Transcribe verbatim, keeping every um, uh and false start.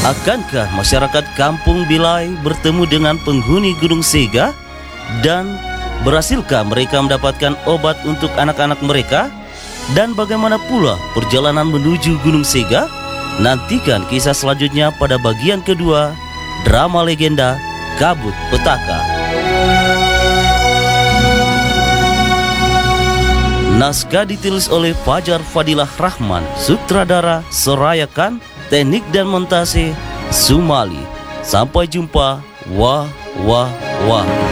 Akankah masyarakat kampung Bilai bertemu dengan penghuni Gunung Sega? Dan berhasilkah mereka mendapatkan obat untuk anak-anak mereka? Dan bagaimana pula perjalanan menuju Gunung Sega? Nantikan kisah selanjutnya pada bagian kedua drama legenda Kabut Petaka. Naskah ditulis oleh Fajar Fadilah Rahman, sutradara Soraya Khan, teknik dan montase Sumali. Sampai jumpa. Wah, wah, wah.